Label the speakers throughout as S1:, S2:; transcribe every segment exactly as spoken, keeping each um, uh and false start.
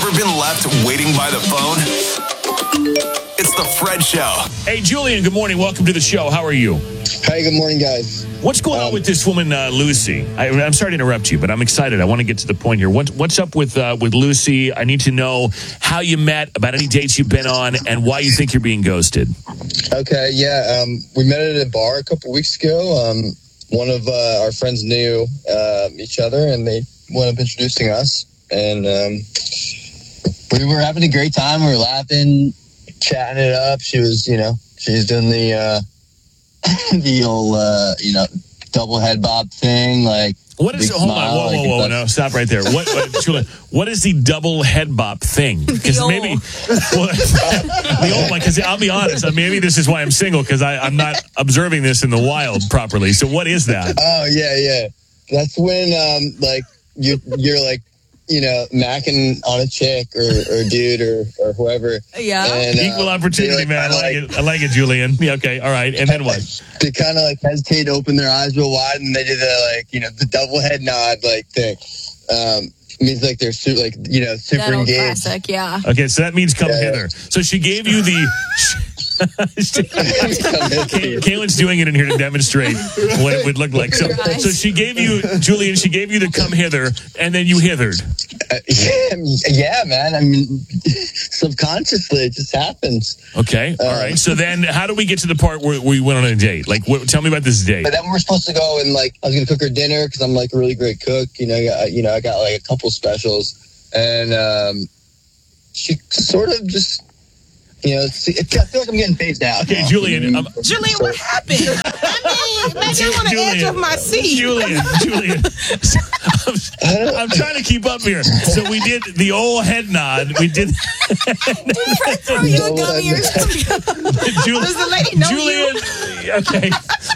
S1: Ever been left waiting by the phone? It's the Fred Show.
S2: Hey, Julian, good morning. Welcome to the show. How are you?
S3: Hi, good morning, guys.
S2: What's going um, on with this woman, uh, Lucy? I, I'm sorry to interrupt you, but I'm excited. I want to get to the point here. What, what's up with uh, with Lucy? I need to know how you met, about any dates you've been on, and why you think you're being ghosted.
S3: Okay, yeah. Um, we met at a bar a couple weeks ago. Um, one of uh, our friends knew uh, each other, and they wound up introducing us. And um, we were having a great time. We were laughing, chatting it up. She was, you know, she was doing the uh, the old, uh, you know, double head bob thing. Like,
S2: what is? Hold smile, on, whoa, whoa, whoa, like no, stop right there. What, what, Julia, what is the double head bop thing? Because maybe well, the old one. Because I'll be honest, maybe this is why I'm single, because I'm not observing this in the wild properly. So, what is that?
S3: Oh yeah, yeah. That's when, um, like, you you're like, you know, macking on a chick or, or dude or, or whoever.
S4: Yeah.
S3: And, uh,
S2: equal opportunity,
S3: like,
S2: man. I like, like it. I like it, Julian. Yeah, okay. All right. And then what?
S3: They kind of like hesitate to open their eyes real wide, and they do the, like, you know, the double head nod, like, thing. Um, means like they're su- like, you know, super
S4: that old
S3: engaged.
S4: Classic, yeah.
S2: Okay, so that means come
S3: yeah,
S2: hither.
S3: Yeah.
S2: So she gave you the... Kaylin's doing it in here to demonstrate what it would look like. So, so she gave you, Julian, she gave you the come hither, and then you hithered.
S3: Uh, yeah, yeah, man. I mean, subconsciously, it just happens.
S2: Okay, all uh, right. So then, how do we get to the part where we went on a date? Like, what, tell me about this date.
S3: But then we're supposed to go and, like, I was gonna cook her dinner because I'm like a really great cook. You know, I got, you know, I got like a couple specials, and um, she sort of just. You know, see, I feel like I'm getting phased out.
S2: Okay,
S3: now.
S2: Julian. Um,
S5: Julian, what happened? I mean, maybe I'm on the edge of my seat.
S2: Julian, Julian. I'm, I'm trying to keep up here. So we did the old head nod. We did.
S4: Did Fred throw you a gummy or something?
S2: Julian,
S5: Does the lady know
S2: Julian,
S5: you?
S2: Okay.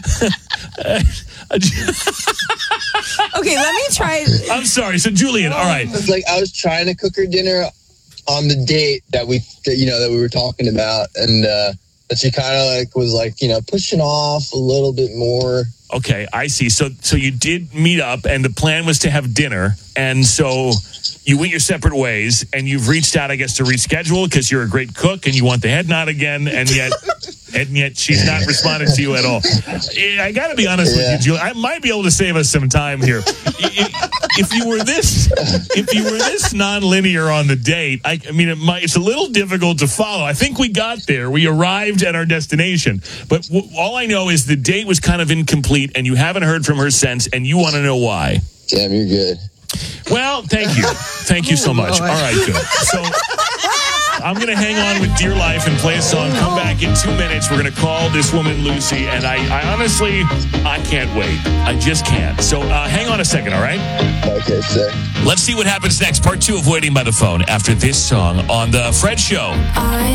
S4: Okay, let me try.
S2: I'm sorry. So, Julian, all right.
S3: It's like I was trying to cook her dinner on the date that we, that, you know, that we were talking about, and uh, that she kind of like was like, you know, pushing off a little bit more.
S2: Okay, I see. So, so you did meet up, and the plan was to have dinner, and so you went your separate ways, and you've reached out, I guess, to reschedule because you're a great cook and you want the head nod again, and yet, and yet she's not responding to you at all. I got to be honest yeah. with you, Julie. I might be able to save us some time here. If you were this, if you were this non-linear on the date, I, I mean, it might, it's a little difficult to follow. I think we got there. We arrived at our destination, but w- all I know is the date was kind of incomplete, and you haven't heard from her since, and you want to know why.
S3: Damn, you're good.
S2: Well, thank you. Thank you so much. All right, good. So I'm going to hang on with Dear Life and play a song. Come back in two minutes. We're going to call this woman Lucy, and I, I honestly, I can't wait. I just can't. So uh, hang on a second, all right?
S3: Okay, sir.
S2: Let's see what happens next. Part two of Waiting by the Phone after this song on The Fred Show. I